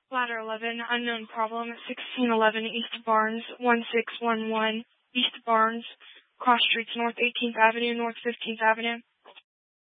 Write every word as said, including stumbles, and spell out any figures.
Ladder eleven, unknown problem, sixteen eleven East Barnes, one six one one East Barnes, cross streets North eighteenth Avenue, North fifteenth Avenue.